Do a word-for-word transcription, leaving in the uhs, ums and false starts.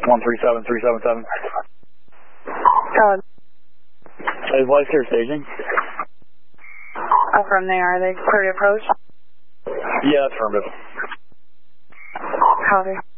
one three seven three seven seven. Solid. Is life clear staging? Affirm they are. They clear to approach? Yeah, affirmative. Copy.